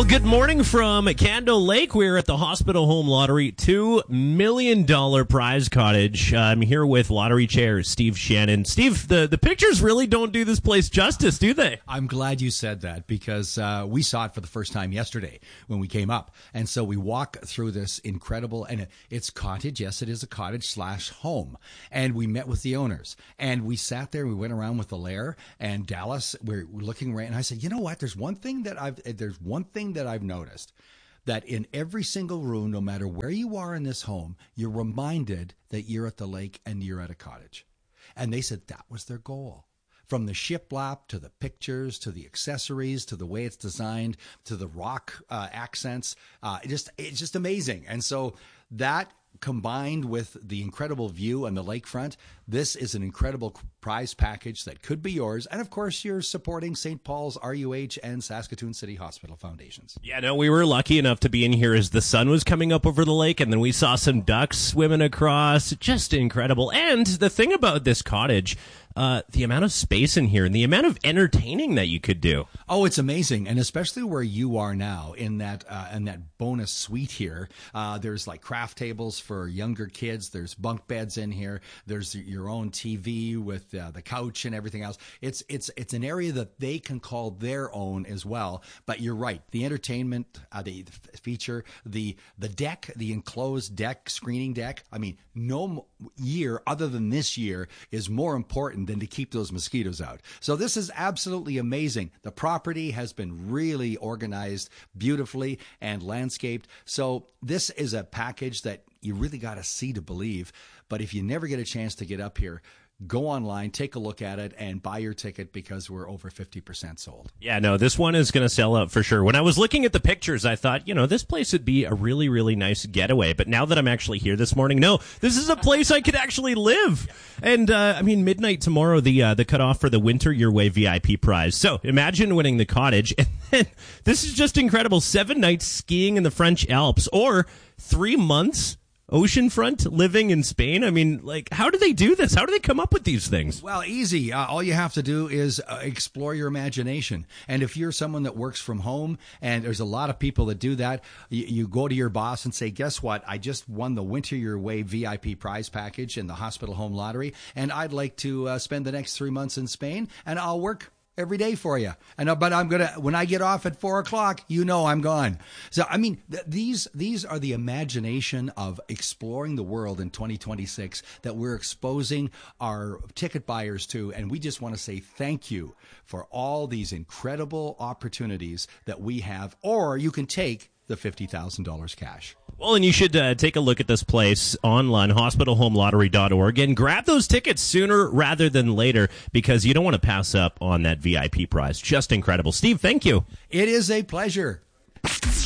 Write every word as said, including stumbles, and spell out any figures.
Well, good morning from Candle Lake. We're at the Hospital Home Lottery two million dollars prize cottage. Uh, I'm here with lottery chair Steve Shannon. Steve, the, the pictures really don't do this place justice, do they? I'm glad you said that because uh, we saw it for the first time yesterday when we came up. And so we walk through this incredible, and it's cottage. Yes, it is a cottage slash home. And we met with the owners. And we sat there, we went around with the lair, and Dallas, we're, we're looking right, and I said, you know what, there's one thing that I've, there's one thing that I've noticed, that in every single room, no matter where you are in this home, you're reminded that you're at the lake and you're at a cottage. And they said that was their goal. From the shiplap to the pictures to the accessories to the way it's designed to the rock uh, accents, uh, it just it's just amazing. And so that combined with the incredible view on the lakefront, this is an incredible prize package that could be yours. And of course, you're supporting Saint Paul's, R U H, and Saskatoon City Hospital Foundations. Yeah, no, we were lucky enough to be in here as the sun was coming up over the lake, and then we saw some ducks swimming across. Just incredible. And the thing about this cottage, uh, the amount of space in here and the amount of entertaining that you could do. Oh, it's amazing. And especially where you are now in that uh, in that bonus suite here, uh, there's like craft tables for younger kids. There's bunk beds in here. There's your own T V with uh, the couch and everything else. It's it's it's an area that they can call their own as well. But you're right. The entertainment, uh, the, the feature, the the deck, the enclosed deck, screening deck. I mean, no year other than this year is more important than to keep those mosquitoes out. So this is absolutely amazing. The property has been really organized beautifully and landscaped. So this is a package that you really got to see to believe. But if you never get a chance to get up here, go online, take a look at it, and buy your ticket because we're over fifty percent sold. Yeah, no, this one is going to sell out for sure. When I was looking at the pictures, I thought, you know, this place would be a really, really nice getaway. But now that I'm actually here this morning, no, this is a place I could actually live. And, uh, I mean, midnight tomorrow, the uh, the cutoff for the Winter Your Way V I P prize. So imagine winning the cottage. And then this is just incredible. Seven nights skiing in the French Alps or three months oceanfront living in Spain. I mean, like, how do they do this? How do they come up with these things? Well, easy. Uh, all you have to do is uh, explore your imagination. And if you're someone that works from home, and there's a lot of people that do that, you, you go to your boss and say, guess what? I just won the Winter Your Way V I P prize package in the Hospital Home Lottery, and I'd like to uh, spend the next three months in Spain, and I'll work every day for you. And uh, but I'm gonna when I get off at four o'clock, you know I'm gone. So I mean, th- these these are the imagination of exploring the world in twenty twenty-six that we're exposing our ticket buyers to, and we just want to say thank you for all these incredible opportunities that we have. Or you can take the fifty thousand dollars cash. Well, and you should uh, take a look at this place online, hospital home lottery dot org, and grab those tickets sooner rather than later because you don't want to pass up on that V I P prize. Just incredible. Steve, thank you. It is a pleasure.